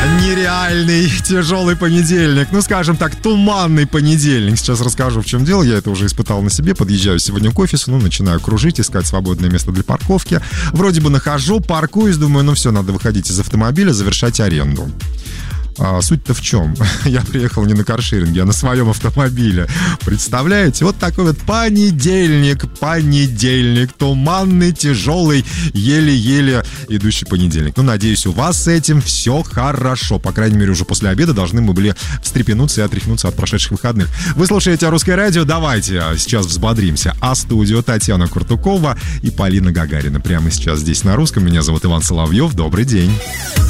Нереальный тяжелый понедельник. Ну, скажем так, туманный понедельник. Сейчас расскажу, в чем дело. Я это уже испытал на себе. Подъезжаю сегодня к офису, начинаю кружить, искать свободное место для парковки. Вроде бы нахожу, паркуюсь, думаю, все, надо выходить из автомобиля, завершать аренду. Суть-то в чем? Я приехал не на каршеринге, а на своем автомобиле. Представляете? Вот такой вот понедельник, туманный, тяжелый, еле-еле идущий понедельник. Надеюсь, у вас с этим все хорошо. По крайней мере, уже после обеда должны мы были встрепенуться и отряхнуться от прошедших выходных. Вы слушаете «Русское радио». Давайте сейчас взбодримся. Студио Татьяна Куртукова и Полина Гагарина. Прямо сейчас здесь на русском. Меня зовут Иван Соловьев. Добрый день.